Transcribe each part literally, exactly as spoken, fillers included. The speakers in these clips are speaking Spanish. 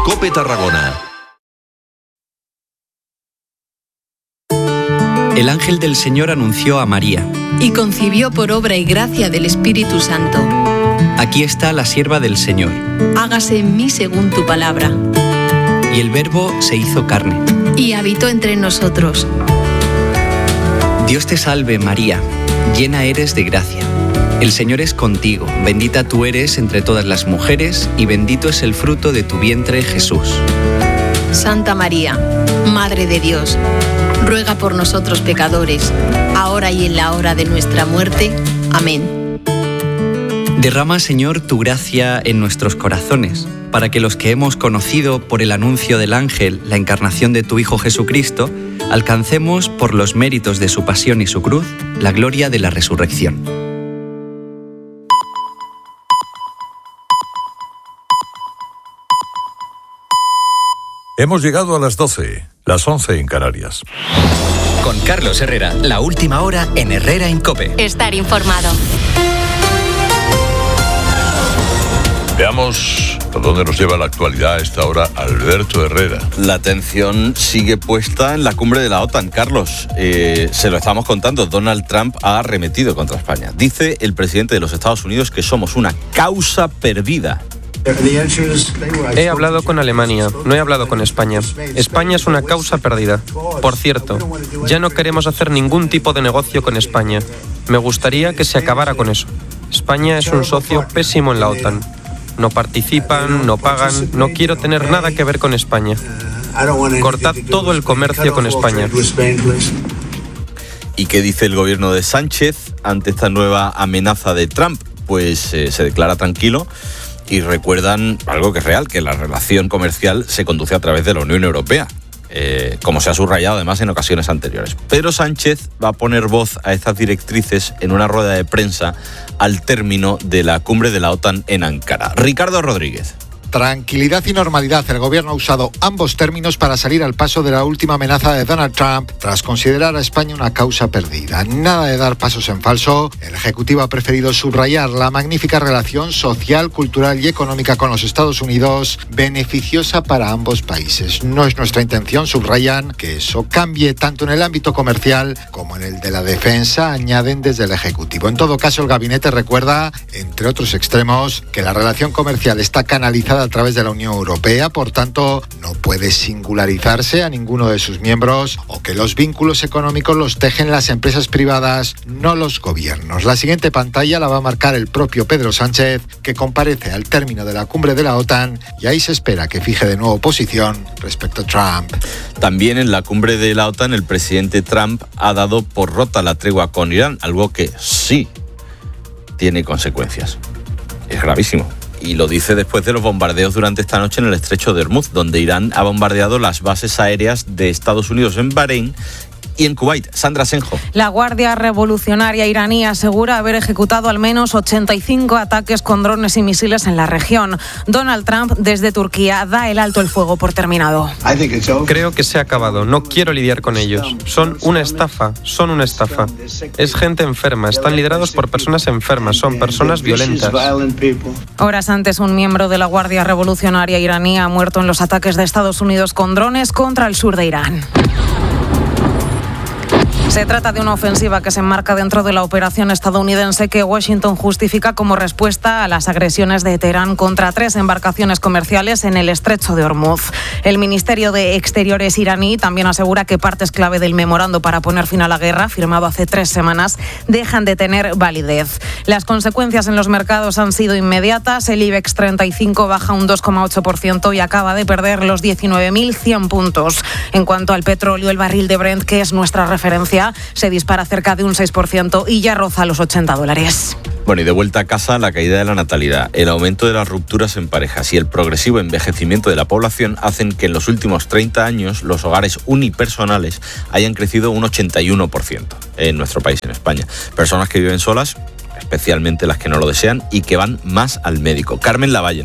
COPE Tarragona. El ángel del Señor anunció a María. Y concibió por obra y gracia del Espíritu Santo. Aquí está la sierva del Señor. Hágase en mí según tu palabra. Y el Verbo se hizo carne. Y habitó entre nosotros. Dios te salve, María, llena eres de gracia. El Señor es contigo, bendita tú eres entre todas las mujeres, y bendito es el fruto de tu vientre, Jesús. Santa María, Madre de Dios, ruega por nosotros pecadores, ahora y en la hora de nuestra muerte. Amén. Derrama, Señor, tu gracia en nuestros corazones, para que los que hemos conocido por el anuncio del ángel la encarnación de tu Hijo Jesucristo, alcancemos, por los méritos de su pasión y su cruz, la gloria de la resurrección. Hemos llegado a las doce, las once en Canarias. Con Carlos Herrera, la última hora en Herrera en COPE. Estar informado. Veamos a dónde nos lleva la actualidad a esta hora Alberto Herrera. La atención sigue puesta en la cumbre de la OTAN, Carlos. Eh, se lo estamos contando, Donald Trump ha arremetido contra España. Dice el presidente de los Estados Unidos que somos una causa perdida. He hablado con Alemania, no he hablado con España. España es una causa perdida. Por cierto, ya no queremos hacer ningún tipo de negocio con España. Me gustaría que se acabara con eso. España es un socio pésimo en la OTAN. No participan, no pagan, no quiero tener nada que ver con España. Cortad todo el comercio con España. ¿Y qué dice el gobierno de Sánchez ante esta nueva amenaza de Trump? Pues eh, se declara tranquilo y recuerdan algo que es real, que la relación comercial se conduce a través de la Unión Europea, eh, como se ha subrayado además en ocasiones anteriores. Pedro Sánchez va a poner voz a estas directrices en una rueda de prensa al término de la cumbre de la OTAN en Ankara. Ricardo Rodríguez. Tranquilidad y normalidad. El gobierno ha usado ambos términos para salir al paso de la última amenaza de Donald Trump tras considerar a España una causa perdida. Nada de dar pasos en falso. El Ejecutivo ha preferido subrayar la magnífica relación social, cultural y económica con los Estados Unidos, beneficiosa para ambos países. No es nuestra intención, subrayan, que eso cambie tanto en el ámbito comercial como en el de la defensa, añaden desde el Ejecutivo. En todo caso, el gabinete recuerda, entre otros extremos, que la relación comercial está canalizada a través de la Unión Europea, por tanto, no puede singularizarse a ninguno de sus miembros, o que los vínculos económicos los tejen las empresas privadas, no los gobiernos. La siguiente pantalla la va a marcar el propio Pedro Sánchez, que comparece al término de la cumbre de la OTAN, y ahí se espera que fije de nuevo posición respecto a Trump. También en la cumbre de la OTAN, el presidente Trump ha dado por rota la tregua con Irán, algo que sí tiene consecuencias. Es gravísimo. Y lo dice después de los bombardeos durante esta noche en el estrecho de Hormuz, donde Irán ha bombardeado las bases aéreas de Estados Unidos en Bahrein y en Kuwait. Sandra Senjo. La Guardia Revolucionaria iraní asegura haber ejecutado al menos ochenta y cinco ataques con drones y misiles en la región. Donald Trump, desde Turquía, da el alto el fuego por terminado. Creo que se ha acabado. No quiero lidiar con ellos. Son una estafa. Son una estafa. Es gente enferma. Están liderados por personas enfermas. Son personas violentas. Horas antes, un miembro de la Guardia Revolucionaria iraní ha muerto en los ataques de Estados Unidos con drones contra el sur de Irán. Se trata de una ofensiva que se enmarca dentro de la operación estadounidense que Washington justifica como respuesta a las agresiones de Teherán contra tres embarcaciones comerciales en el estrecho de Hormuz. El Ministerio de Exteriores iraní también asegura que partes clave del memorando para poner fin a la guerra, firmado hace tres semanas, dejan de tener validez. Las consecuencias en los mercados han sido inmediatas. El IBEX treinta y cinco baja un dos coma ocho por ciento y acaba de perder los diecinueve mil cien puntos. En cuanto al petróleo, el barril de Brent, que es nuestra referencia, se dispara cerca de un seis por ciento y ya roza los ochenta dólares. Bueno, y de vuelta a casa, la caída de la natalidad, el aumento de las rupturas en parejas y el progresivo envejecimiento de la población hacen que en los últimos treinta años los hogares unipersonales hayan crecido un ochenta y uno por ciento en nuestro país, en España. Personas que viven solas, especialmente las que no lo desean, y que van más al médico. Carmen Lavallen.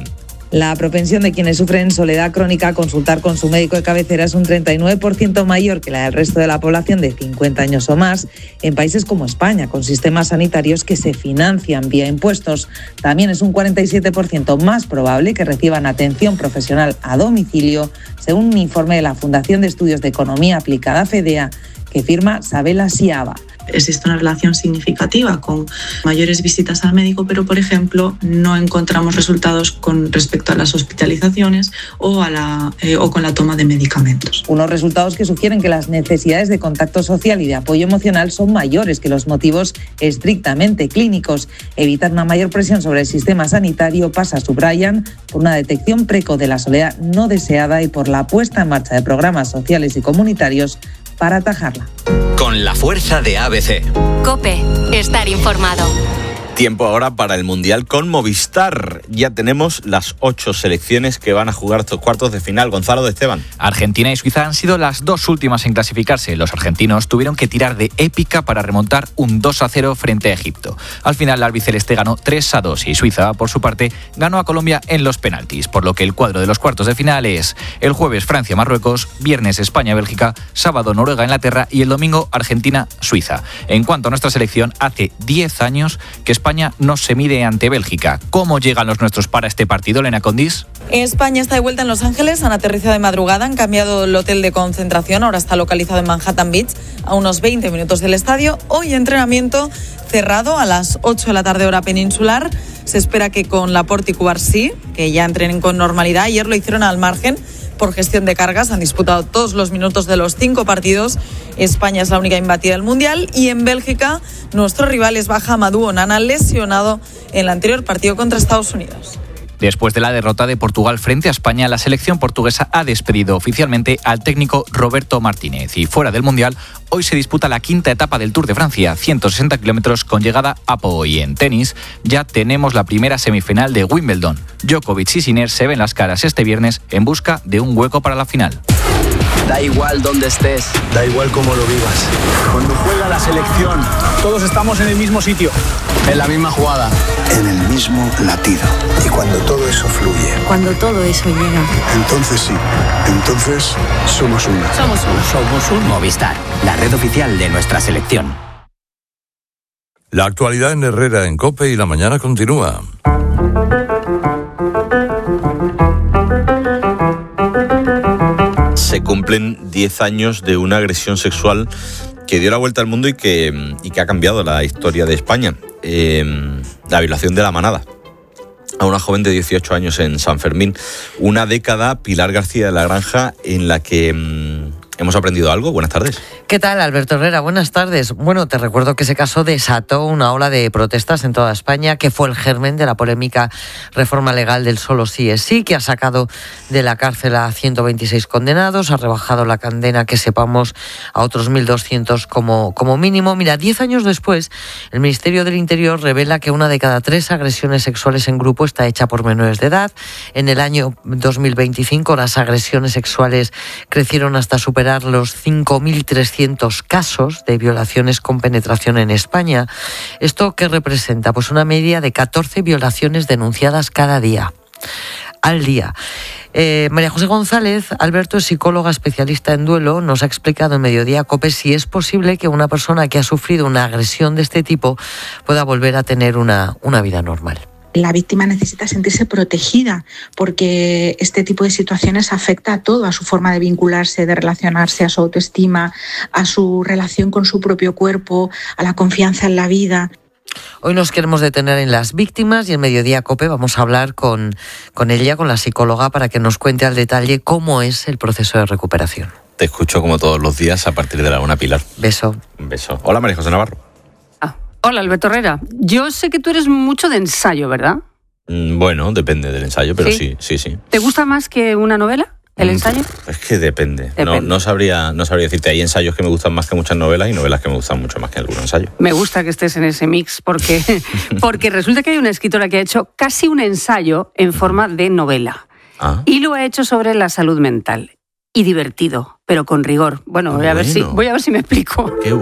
La propensión de quienes sufren soledad crónica a consultar con su médico de cabecera es un treinta y nueve por ciento mayor que la del resto de la población de cincuenta años o más en países como España, con sistemas sanitarios que se financian vía impuestos. También es un cuarenta y siete por ciento más probable que reciban atención profesional a domicilio, según un informe de la Fundación de Estudios de Economía Aplicada FEDEA, que firma Sabela Siaba. Existe una relación significativa con mayores visitas al médico, pero, por ejemplo, no encontramos resultados con respecto a las hospitalizaciones o, a la, eh, o con la toma de medicamentos. Unos resultados que sugieren que las necesidades de contacto social y de apoyo emocional son mayores que los motivos estrictamente clínicos. Evitar una mayor presión sobre el sistema sanitario pasa, subrayan, por una detección precoz de la soledad no deseada y por la puesta en marcha de programas sociales y comunitarios para atajarla. Con la fuerza de A B C. COPE. Estar informado. Tiempo ahora para el Mundial con Movistar. Ya tenemos las ocho selecciones que van a jugar estos cuartos de final. Gonzalo de Esteban. Argentina y Suiza han sido las dos últimas en clasificarse. Los argentinos tuvieron que tirar de épica para remontar un dos a cero frente a Egipto. Al final, la albiceleste ganó tres a dos y Suiza, por su parte, ganó a Colombia en los penaltis, por lo que el cuadro de los cuartos de final es el jueves Francia-Marruecos, viernes España-Bélgica, sábado Noruega-Inglaterra y el domingo Argentina-Suiza. En cuanto a nuestra selección, hace diez años que España España no se mide ante Bélgica. ¿Cómo llegan los nuestros para este partido, Elena Condis? España está de vuelta en Los Ángeles, han aterrizado de madrugada, han cambiado el hotel de concentración, ahora está localizado en Manhattan Beach, a unos veinte minutos del estadio. Hoy entrenamiento cerrado a las ocho de la tarde hora peninsular. Se espera que con Laporte y Cubarsí, que ya entrenen con normalidad. Ayer lo hicieron al margen por gestión de cargas, han disputado todos los minutos de los cinco partidos. España es la única imbatida del Mundial y en Bélgica nuestro rival es baja Amadou Onana, lesionado en el anterior partido contra Estados Unidos. Después de la derrota de Portugal frente a España, la selección portuguesa ha despedido oficialmente al técnico Roberto Martínez. Y fuera del Mundial, hoy se disputa la quinta etapa del Tour de Francia, ciento sesenta kilómetros con llegada a Po. Y en tenis ya tenemos la primera semifinal de Wimbledon. Djokovic y Sinner se ven las caras este viernes en busca de un hueco para la final. Da igual dónde estés, da igual cómo lo vivas. Cuando juega la selección, todos estamos en el mismo sitio, en la misma jugada, en el mismo latido. Y cuando todo eso fluye, cuando todo eso llega, entonces sí, entonces somos uno. Somos uno. Somos un Movistar, la red oficial de nuestra selección. La actualidad en Herrera en COPE y la mañana continúa. Se cumplen diez años de una agresión sexual que dio la vuelta al mundo y que, y que ha cambiado la historia de España. Eh, la violación de la manada a una joven de dieciocho años en San Fermín. Una década, Pilar García de la Granja, en la que mmm, hemos aprendido algo. Buenas tardes. ¿Qué tal, Alberto Herrera? Buenas tardes. Bueno, te recuerdo que ese caso desató una ola de protestas en toda España, que fue el germen de la polémica reforma legal del solo sí es sí, que ha sacado de la cárcel a ciento veintiséis condenados, ha rebajado la condena, que sepamos, a otros mil doscientos como, como mínimo. Mira, diez años después, el Ministerio del Interior revela que una de cada tres agresiones sexuales en grupo está hecha por menores de edad. En el año dos mil veinticinco, las agresiones sexuales crecieron hasta superar los cinco mil trescientos casos de violaciones con penetración en España. ¿Esto qué representa? Pues una media de catorce violaciones denunciadas cada día. Al día. Eh, María José González, Alberto, es psicóloga especialista en duelo, nos ha explicado en Mediodía COPE si es posible que una persona que ha sufrido una agresión de este tipo pueda volver a tener una, una vida normal. La víctima necesita sentirse protegida porque este tipo de situaciones afecta a todo, a su forma de vincularse, de relacionarse, a su autoestima, a su relación con su propio cuerpo, a la confianza en la vida. Hoy nos queremos detener en las víctimas y en Mediodía COPE vamos a hablar con, con ella, con la psicóloga, para que nos cuente al detalle cómo es el proceso de recuperación. Te escucho como todos los días a partir de la una, Pilar. Beso. Un beso. Hola, María José Navarro. Hola, Alberto Herrera. Yo sé que tú eres mucho de ensayo, ¿verdad? Mm, bueno, depende del ensayo, pero sí, sí, sí. sí. ¿Te gusta más que una novela, el mm, ensayo? Es que depende. depende. No, no, sabría, no sabría decirte. Hay ensayos que me gustan más que muchas novelas y novelas que me gustan mucho más que algún ensayo. Me gusta que estés en ese mix porque, porque resulta que hay una escritora que ha hecho casi un ensayo en forma de novela. Ah. Y lo ha hecho sobre la salud mental. Y divertido, pero con rigor. Bueno, voy a ver si, voy a ver si me explico. Qué